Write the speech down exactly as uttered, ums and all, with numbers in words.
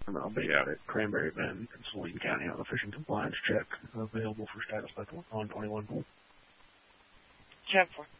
And I'll be out at Cranberry Bend in Saline County on a fishing compliance check, available for status by one twenty-one. ten four.